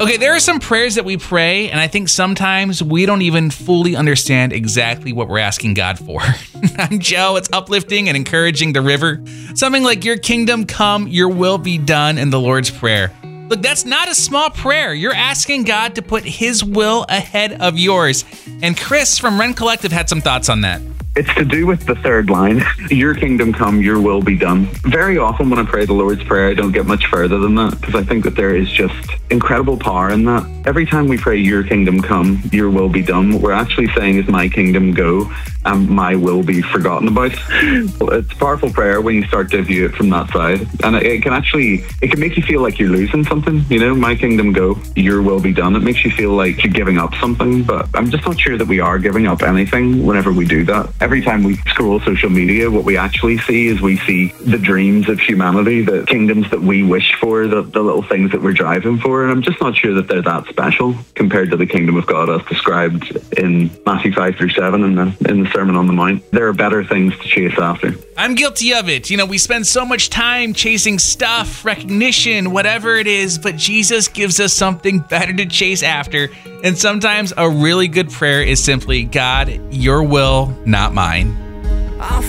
Okay, there are some prayers that we pray, and I think sometimes we don't even fully understand exactly what we're asking God for. I'm Joe. It's uplifting and encouraging the river. Something like, your kingdom come, your will be done in the Lord's Prayer. Look, that's not a small prayer. You're asking God to put his will ahead of yours. And Chris from Ren Collective had some thoughts on that. It's to do with the third line, your kingdom come, your will be done. Very often when I pray the Lord's Prayer, I don't get much further than that, because I think that there is just incredible power in that. Every time we pray, your kingdom come, your will be done, what we're actually saying is, my kingdom go, and my will be forgotten about. It's a powerful prayer when you start to view it from that side. And it can make you feel like you're losing something, my kingdom go, your will be done. It makes you feel like you're giving up something, but I'm just not sure that we are giving up anything whenever we do that. Every time we scroll social media, what we actually see is we see the dreams of humanity, the kingdoms that we wish for, the little things that we're driving for. And I'm just not sure that they're that special compared to the kingdom of God as described in Matthew 5-7 and in the Sermon on the Mount. There are better things to chase after. I'm guilty of it. We spend so much time chasing stuff, recognition, whatever it is, but Jesus gives us something better to chase after. And sometimes a really good prayer is simply, God, your will, not mine.